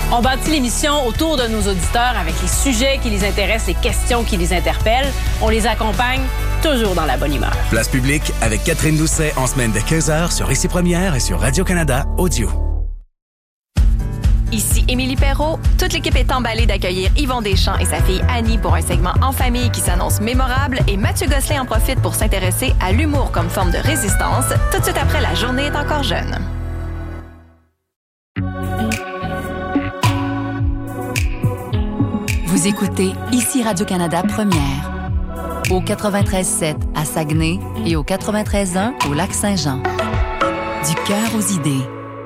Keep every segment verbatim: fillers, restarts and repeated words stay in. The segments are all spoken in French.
On bâtit l'émission autour de nos auditeurs avec les sujets qui les intéressent, les questions qui les interpellent. On les accompagne toujours dans la bonne humeur. Place publique avec Catherine Doucet en semaine de quinze heures sur Ici Première et sur Radio-Canada Audio. Ici Émilie Perrault. Toute l'équipe est emballée d'accueillir Yvon Deschamps et sa fille Annie pour un segment en famille qui s'annonce mémorable et Mathieu Gosselin en profite pour s'intéresser à l'humour comme forme de résistance tout de suite après La journée est encore jeune. Vous écoutez Ici Radio-Canada Première, au quatre-vingt-treize sept à Saguenay et au quatre-vingt-treize un au Lac-Saint-Jean. Du cœur aux idées.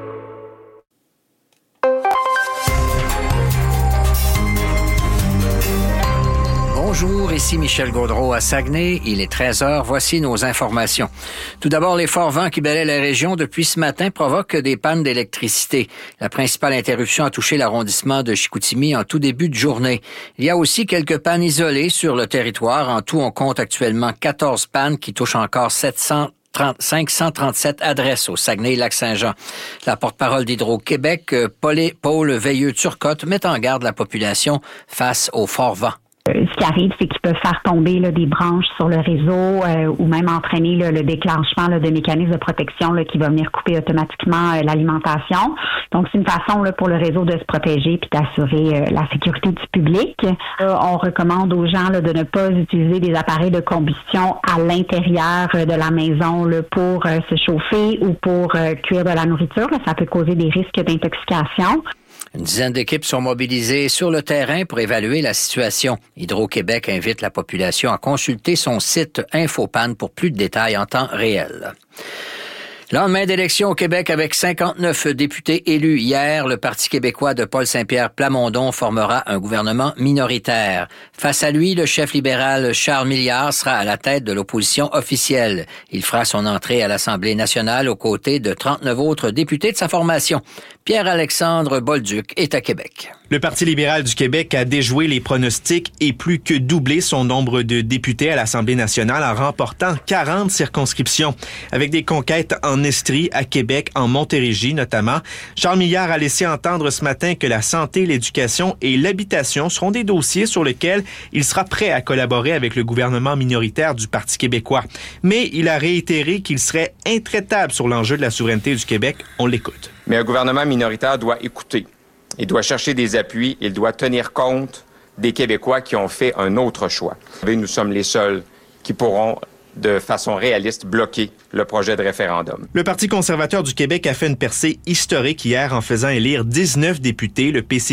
Bonjour, ici Michel Gaudreau à Saguenay. Il est treize heures. Voici nos informations. Tout d'abord, les forts vents qui balaient la région depuis ce matin provoquent des pannes d'électricité. La principale interruption a touché l'arrondissement de Chicoutimi en tout début de journée. Il y a aussi quelques pannes isolées sur le territoire. En tout, on compte actuellement quatorze pannes qui touchent encore sept cent cinq cent trente-sept adresses au Saguenay-Lac-Saint-Jean. La porte-parole d'Hydro-Québec, Paul Veilleux-Turcotte, met en garde la population face aux forts vents. Ce qui arrive, c'est qu'ils peuvent faire tomber là, des branches sur le réseau euh, ou même entraîner là, le déclenchement là, de mécanismes de protection là, qui va venir couper automatiquement euh, l'alimentation. Donc, c'est une façon là, pour le réseau de se protéger puis d'assurer euh, la sécurité du public. Euh, on recommande aux gens là, de ne pas utiliser des appareils de combustion à l'intérieur euh, de la maison là, pour euh, se chauffer ou pour euh, cuire de la nourriture. Là. Ça peut causer des risques d'intoxication. Une dizaine d'équipes sont mobilisées sur le terrain pour évaluer la situation. Hydro-Québec invite la population à consulter son site Infopan pour plus de détails en temps réel. Lendemain d'élection au Québec avec cinquante-neuf députés élus hier, le Parti québécois de Paul Saint-Pierre Plamondon formera un gouvernement minoritaire. Face à lui, le chef libéral Charles Milliard sera à la tête de l'opposition officielle. Il fera son entrée à l'Assemblée nationale aux côtés de trente-neuf autres députés de sa formation. Pierre-Alexandre Bolduc est à Québec. Le Parti libéral du Québec a déjoué les pronostics et plus que doublé son nombre de députés à l'Assemblée nationale en remportant quarante circonscriptions. Avec des conquêtes en Estrie, à Québec, en Montérégie notamment, Charles Milliard a laissé entendre ce matin que la santé, l'éducation et l'habitation seront des dossiers sur lesquels il sera prêt à collaborer avec le gouvernement minoritaire du Parti québécois. Mais il a réitéré qu'il serait intraitable sur l'enjeu de la souveraineté du Québec. On l'écoute. Mais un gouvernement minoritaire doit écouter. Il doit chercher des appuis. Il doit tenir compte des Québécois qui ont fait un autre choix. Nous sommes les seuls qui pourront, de façon réaliste, bloquer le projet de référendum. Le Parti conservateur du Québec a fait une percée historique hier en faisant élire dix-neuf députés. Le P C